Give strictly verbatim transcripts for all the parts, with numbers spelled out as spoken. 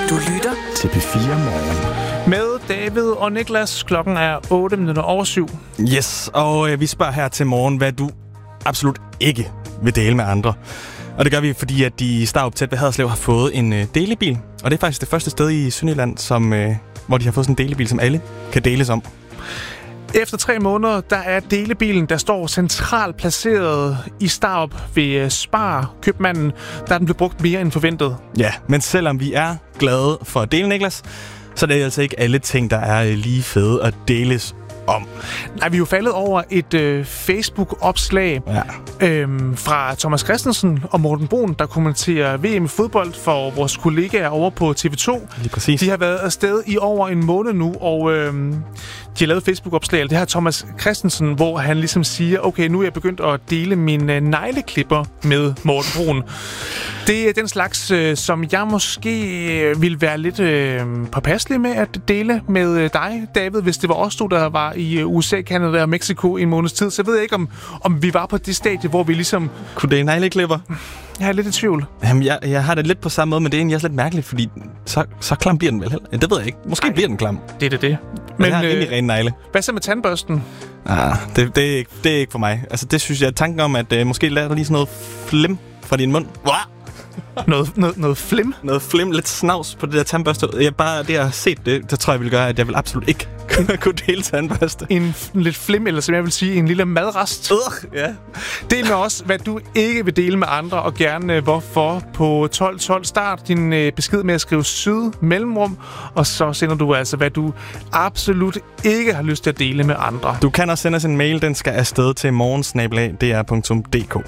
Du lytter til P fire Morgen. Med David og Niklas. Klokken er otte minutter over syv. Yes, og øh, vi spørger her til morgen, hvad du absolut ikke vil dele med andre. Og det gør vi, fordi at de i Starup tæt ved Haderslev har fået en øh, delebil. Og det er faktisk det første sted i Sønderjylland, som, øh, hvor de har fået sådan en delebil, som alle kan deles om. Efter tre måneder, der er delebilen, der står centralt placeret i Starup ved Spar købmanden, der er den blevet brugt mere end forventet. Ja, men selvom vi er glade for at dele, Niklas, så er det altså ikke alle ting, der er lige fede at deles om. Nej, vi er jo faldet over et øh, Facebook-opslag ja. øhm, fra Thomas Christensen og Morten Brun, der kommenterer V M i fodbold for vores kollegaer over på T V to. Lige præcis. De har været afsted i over en måned nu, og øhm, de har lavet Facebook-opslag. Det her Thomas Christensen, hvor han ligesom siger, okay, nu er jeg begyndt at dele mine negleklipper med Morten Brun. Det er den slags, øh, som jeg måske vil være lidt øh, påpasselig med at dele med øh, dig, David, hvis det var os to, der var i U S A, Canada og Mexico i en måneds tid. Så jeg ved ikke, om, om vi var på det stadie, hvor vi ligesom... Kunne dele negleklipper? Jeg er lidt i tvivl. Jamen, jeg, jeg har det lidt på samme måde, men det er egentlig også lidt mærkeligt, fordi så, så klam bliver den vel heller. Det ved jeg ikke. Måske Ej, bliver den klam. Det er det, det. Men jeg har øh, egentlig rene negle. Hvad så med tandbørsten? Ah, det, det, er ikke, det er ikke for mig. Altså, det synes jeg, tanken om, at øh, måske lader der lige sådan noget flim fra din mund. Wow! noget, noget, noget flim? Noget flim, lidt snavs på det der tandbørste. Jeg bare det, jeg har set det, det tror jeg vil gøre, at jeg vil absolut ikke kunne dele tandbørste. En lidt flim, eller som jeg vil sige, en lille madrest. Uh, ja. Del med os, hvad du ikke vil dele med andre, og gerne hvorfor på tolv tolv. Start din øh, besked med at skrive syd mellemrum, og så sender du altså, hvad du absolut ikke har lyst til at dele med andre. Du kan også sende os en mail, den skal afsted til morgen snabel-a d r punktum d k.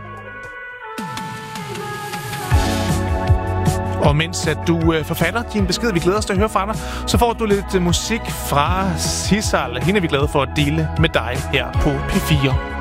Og mens at du øh, forfatter din besked, vi glæder os til at høre fra dig, så får du lidt øh, musik fra Sissal. Hende er vi glade for at dele med dig her på P fire.